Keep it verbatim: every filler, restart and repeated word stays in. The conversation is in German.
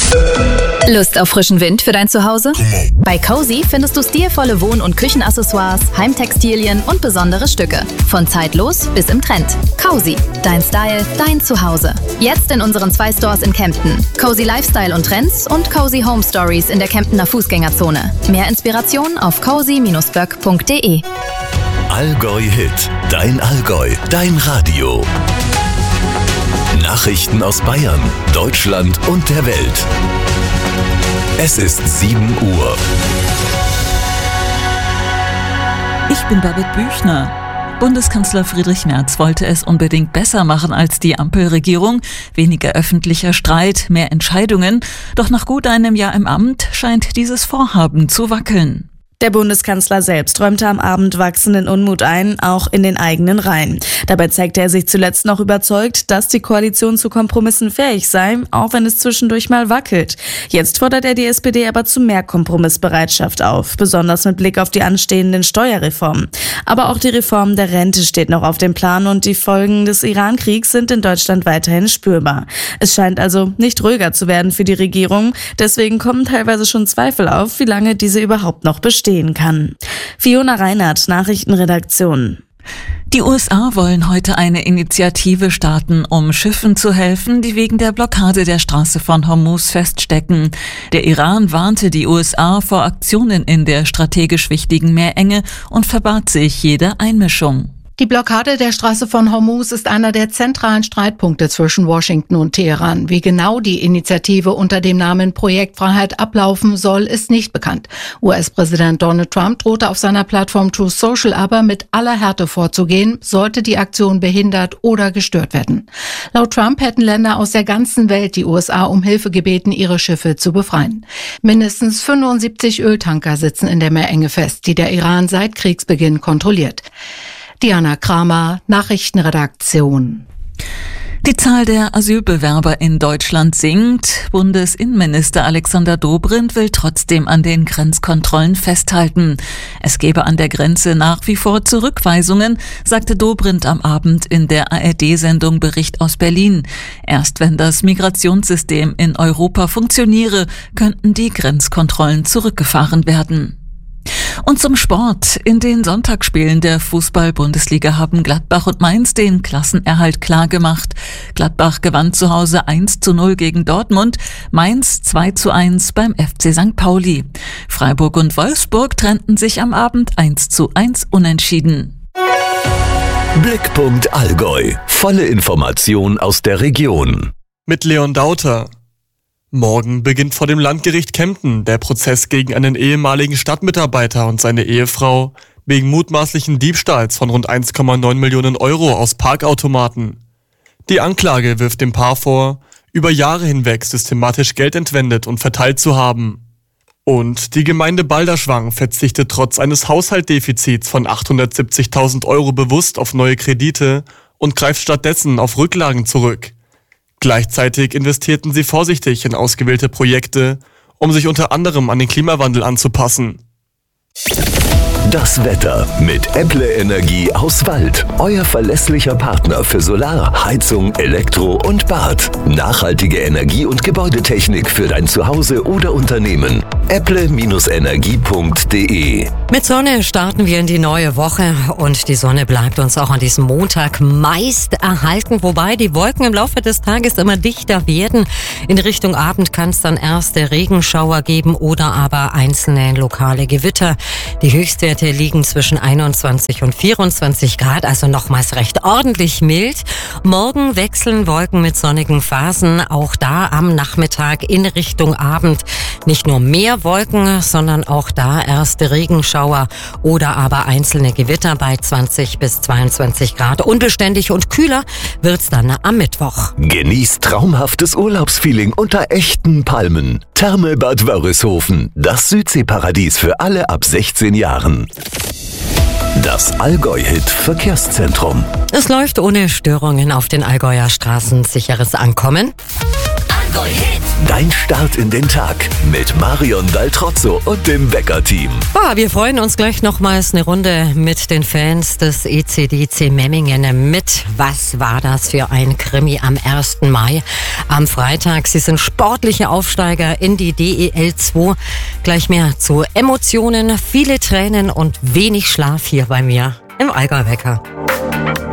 Lust auf frischen Wind für dein Zuhause? Bei Cozy findest du stilvolle Wohn- und Küchenaccessoires, Heimtextilien und besondere Stücke. Von zeitlos bis im Trend. Cozy, dein Style, dein Zuhause. Jetzt in unseren zwei Stores in Kempten. Cozy Lifestyle und Trends und Cozy Home Stories in der Kemptener Fußgängerzone. Mehr Inspiration auf cozy Bindestrich böck Punkt de. Allgäu Hit, dein Allgäu, dein Radio. Nachrichten aus Bayern, Deutschland und der Welt. Es ist sieben Uhr. Ich bin Babette Büchner. Bundeskanzler Friedrich Merz wollte es unbedingt besser machen als die Ampelregierung. Weniger öffentlicher Streit, mehr Entscheidungen. Doch nach gut einem Jahr im Amt scheint dieses Vorhaben zu wackeln. Der Bundeskanzler selbst räumte am Abend wachsenden Unmut ein, auch in den eigenen Reihen. Dabei zeigte er sich zuletzt noch überzeugt, dass die Koalition zu Kompromissen fähig sei, auch wenn es zwischendurch mal wackelt. Jetzt fordert er die S P D aber zu mehr Kompromissbereitschaft auf, besonders mit Blick auf die anstehenden Steuerreformen. Aber auch die Reform der Rente steht noch auf dem Plan und die Folgen des Iran-Kriegs sind in Deutschland weiterhin spürbar. Es scheint also nicht ruhiger zu werden für die Regierung, deswegen kommen teilweise schon Zweifel auf, wie lange diese überhaupt noch besteht. kann. Fiona Reinhardt, Nachrichtenredaktion. Die U S A wollen heute eine Initiative starten, um Schiffen zu helfen, die wegen der Blockade der Straße von Hormuz feststecken. Der Iran warnte die U S A vor Aktionen in der strategisch wichtigen Meerenge und verbat sich jede Einmischung. Die Blockade der Straße von Hormuz ist einer der zentralen Streitpunkte zwischen Washington und Teheran. Wie genau die Initiative unter dem Namen Projekt Freiheit ablaufen soll, ist nicht bekannt. U S-Präsident Donald Trump drohte auf seiner Plattform Truth Social aber mit aller Härte vorzugehen, sollte die Aktion behindert oder gestört werden. Laut Trump hätten Länder aus der ganzen Welt die U S A um Hilfe gebeten, ihre Schiffe zu befreien. Mindestens fünfundsiebzig Öltanker sitzen in der Meerenge fest, die der Iran seit Kriegsbeginn kontrolliert. Diana Kramer, Nachrichtenredaktion. Die Zahl der Asylbewerber in Deutschland sinkt. Bundesinnenminister Alexander Dobrindt will trotzdem an den Grenzkontrollen festhalten. Es gebe an der Grenze nach wie vor Zurückweisungen, sagte Dobrindt am Abend in der A R D-Sendung Bericht aus Berlin. Erst wenn das Migrationssystem in Europa funktioniere, könnten die Grenzkontrollen zurückgefahren werden. Und zum Sport. In den Sonntagsspielen der Fußball-Bundesliga haben Gladbach und Mainz den Klassenerhalt klargemacht. Gladbach gewann zu Hause eins zu null gegen Dortmund, Mainz zwei zu eins beim F C Sankt Pauli. Freiburg und Wolfsburg trennten sich am Abend eins zu eins unentschieden. Blickpunkt Allgäu. Volle Information aus der Region. Mit Leon Dauter. Morgen beginnt vor dem Landgericht Kempten der Prozess gegen einen ehemaligen Stadtmitarbeiter und seine Ehefrau wegen mutmaßlichen Diebstahls von rund eins Komma neun Millionen Euro aus Parkautomaten. Die Anklage wirft dem Paar vor, über Jahre hinweg systematisch Geld entwendet und verteilt zu haben. Und die Gemeinde Balderschwang verzichtet trotz eines Haushaltsdefizits von achthundertsiebzigtausend Euro bewusst auf neue Kredite und greift stattdessen auf Rücklagen zurück. Gleichzeitig investierten sie vorsichtig in ausgewählte Projekte, um sich unter anderem an den Klimawandel anzupassen. Das Wetter mit Apple Energie aus Wald. Euer verlässlicher Partner für Solar, Heizung, Elektro und Bad. Nachhaltige Energie- und Gebäudetechnik für dein Zuhause oder Unternehmen. apple Energie Punkt de. Mit Sonne starten wir in die neue Woche und die Sonne bleibt uns auch an diesem Montag meist erhalten, wobei die Wolken im Laufe des Tages immer dichter werden. In Richtung Abend kann es dann erste Regenschauer geben oder aber einzelne lokale Gewitter. Die Höchstwerte liegen zwischen einundzwanzig und vierundzwanzig Grad, also nochmals recht ordentlich mild. Morgen wechseln Wolken mit sonnigen Phasen, auch da am Nachmittag in Richtung Abend. Nicht nur mehr Wolken, sondern auch da erste Regenschauer oder aber einzelne Gewitter bei zwanzig bis zweiundzwanzig Grad. Unbeständig und kühler wird's dann am Mittwoch. Genießt traumhaftes Urlaubsfeeling unter echten Palmen. Therme Bad Wörishofen, das Südseeparadies für alle ab sechzehn Jahren. Das Allgäu-Hit Verkehrszentrum. Es läuft ohne Störungen auf den Allgäuer Straßen. Sicheres Ankommen. Allgäu-Hit. Dein Dein Start in den Tag mit Marion Daltrozzo und dem Wecker-Team. Ah, wir freuen uns gleich nochmals eine Runde mit den Fans des E C D C Memmingen mit. Was war das für ein Krimi am ersten Mai? Am Freitag, sie sind sportliche Aufsteiger in die D E L zwei. Gleich mehr zu Emotionen, viele Tränen und wenig Schlaf hier bei mir im Allgäu Wecker.